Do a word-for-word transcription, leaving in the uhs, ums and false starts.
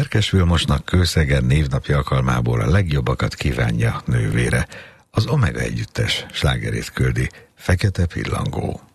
Kerkes Vilmosnak Kőszegen névnapja alkalmából a legjobbakat kívánja nővére. Az Omega együttes slágerét küldi, Fekete pillangó.